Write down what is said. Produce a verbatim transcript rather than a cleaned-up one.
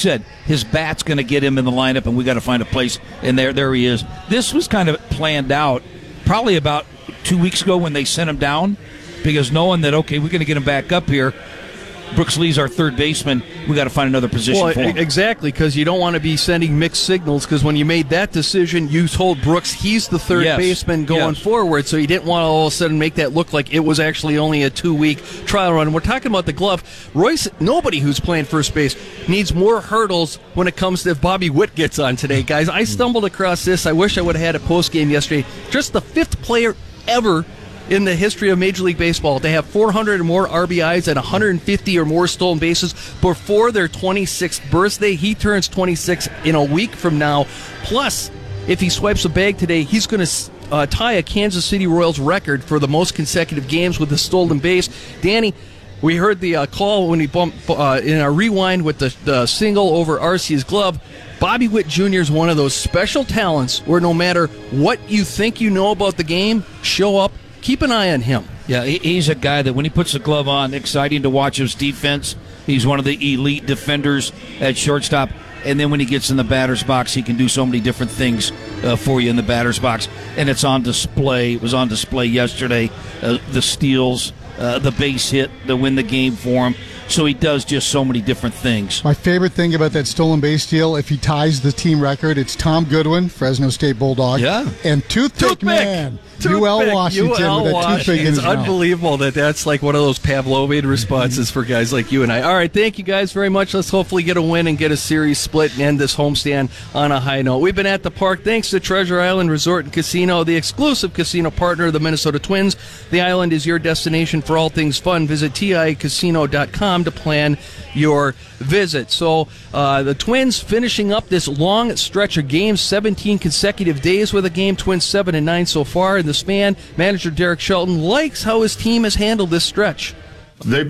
said, his bat's going to get him in the lineup, and we got to find a place. And there, there he is. This was kind of planned out, probably about two weeks ago when they sent him down, because knowing that okay, we're going to get him back up here. Brooks Lee's our third baseman. We got to find another position well, for him. Exactly, because you don't want to be sending mixed signals, because when you made that decision, you told Brooks he's the third yes. baseman going yes. forward, so you didn't want to all of a sudden make that look like it was actually only a two-week trial run. We're talking about the glove. Royce, nobody who's playing first base needs more hurdles when it comes to if Bobby Witt gets on today, guys. I stumbled across this. I wish I would have had a post-game yesterday. Just the fifth player ever in the history of Major League Baseball to have four hundred or more R B Is and one hundred fifty or more stolen bases before their twenty-sixth birthday. He turns twenty-six in a week from now. Plus, if he swipes a bag today, he's going to uh, tie a Kansas City Royals record for the most consecutive games with a stolen base. Danny, we heard the uh, call when we bumped uh, in our rewind with the, the single over Arcee's glove. Bobby Witt Junior is one of those special talents where no matter what you think you know about the game, show up. Keep an eye on him. Yeah, he's a guy that when he puts the glove on, exciting to watch his defense. He's one of the elite defenders at shortstop. And then when he gets in the batter's box, he can do so many different things uh, for you in the batter's box. And it's on display. It was on display yesterday. Uh, the steals, uh, the base hit to win the game for him. So he does just so many different things. My favorite thing about that stolen base deal, if he ties the team record, it's Tom Goodwin, Fresno State Bulldog, yeah. and Toothpick, Toothpick. Man, Toothpick. U L Washington U L with a Washington. toothpick in his It's mouth. unbelievable that that's like one of those Pavlovian responses for guys like you and I. All right, thank you guys very much. Let's hopefully get a win and get a series split and end this homestand on a high note. We've been at the park thanks to Treasure Island Resort and Casino, the exclusive casino partner of the Minnesota Twins. The island is your destination for all things fun. Visit T I casino dot com to plan your visit. So uh, the Twins finishing up this long stretch of games, seventeen consecutive days with a game. Twins seven and nine so far in the span. Manager Derek Shelton likes how his team has handled this stretch. They